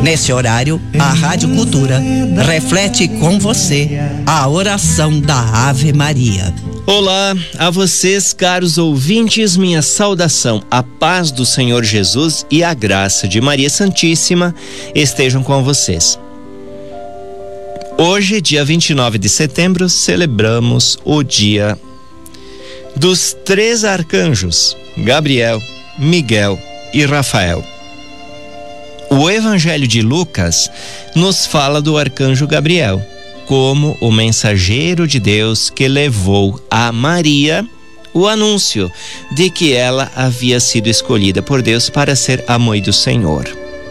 Nesse horário, a Rádio Cultura reflete com você a oração da Ave Maria. Olá, a vocês, caros ouvintes, minha saudação, a paz do Senhor Jesus e a graça de Maria Santíssima estejam com vocês. Hoje, dia 29 de setembro, celebramos o dia dos 3 arcanjos, Gabriel, Miguel e Rafael. O Evangelho de Lucas nos fala do arcanjo Gabriel como o mensageiro de Deus que levou a Maria o anúncio de que ela havia sido escolhida por Deus para ser a mãe do Senhor.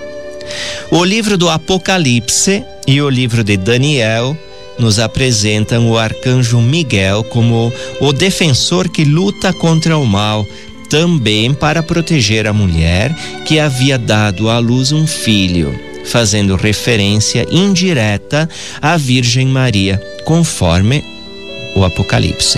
O livro do Apocalipse e o livro de Daniel nos apresentam o arcanjo Miguel como o defensor que luta contra o mal, também para proteger a mulher que havia dado à luz um filho, fazendo referência indireta à Virgem Maria, conforme o Apocalipse.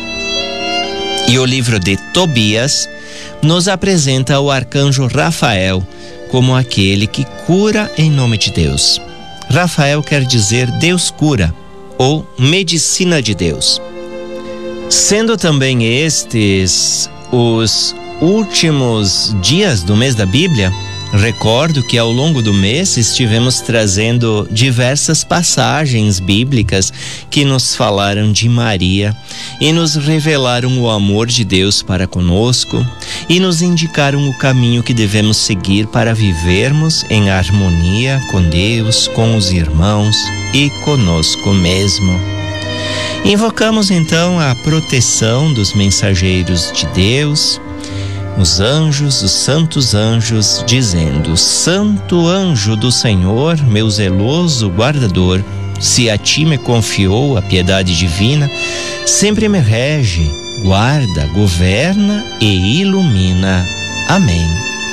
E o livro de Tobias nos apresenta o arcanjo Rafael como aquele que cura em nome de Deus. Rafael quer dizer Deus cura, ou medicina de Deus. Sendo também estes os últimos dias do mês da Bíblia, recordo que ao longo do mês estivemos trazendo diversas passagens bíblicas que nos falaram de Maria e nos revelaram o amor de Deus para conosco e nos indicaram o caminho que devemos seguir para vivermos em harmonia com Deus, com os irmãos e conosco mesmo. Invocamos então a proteção dos mensageiros de Deus, os anjos, os santos anjos, dizendo: Santo anjo do Senhor, meu zeloso guardador, se a ti me confiou a piedade divina, sempre me rege, guarda, governa e ilumina. Amém.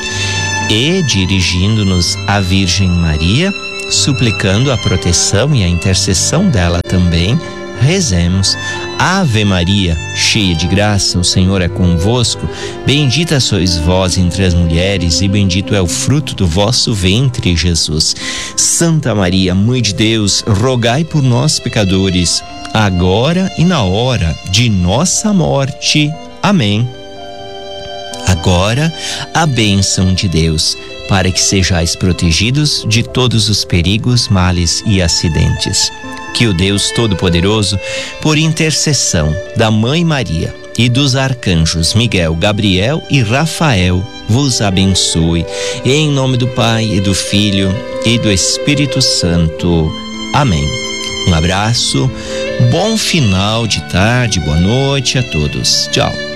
E dirigindo-nos à Virgem Maria, suplicando a proteção e a intercessão dela também, rezemos: Ave Maria, cheia de graça, o Senhor é convosco, bendita sois vós entre as mulheres e bendito é o fruto do vosso ventre, Jesus. Santa Maria, Mãe de Deus, rogai por nós, pecadores, agora e na hora de nossa morte. Amém. Agora, a bênção de Deus, para que sejais protegidos de todos os perigos, males e acidentes. Que o Deus Todo-Poderoso, por intercessão da Mãe Maria e dos arcanjos Miguel, Gabriel e Rafael, vos abençoe. Em nome do Pai e do Filho e do Espírito Santo. Amém. Um abraço, bom final de tarde, boa noite a todos. Tchau.